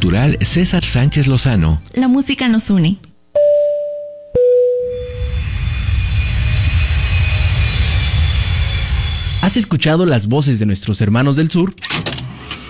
Cultural César Sánchez Lozano. La música nos une. ¿Has escuchado las voces de nuestros hermanos del sur?